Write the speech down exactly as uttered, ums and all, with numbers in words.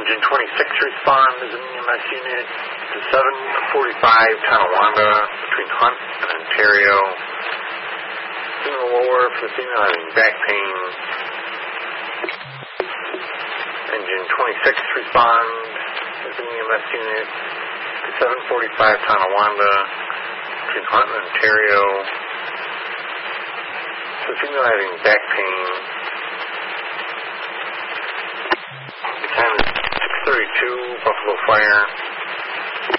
Engine twenty-six respond as an E M S unit to seven forty-five Tonawanda between Hunt and Ontario. Signal lower for the female having back pain. Engine twenty-six respond as an E M S unit to seven forty-five Tonawanda between Hunt and Ontario. So the female having back pain. The time is six thirty-two, Buffalo Fire.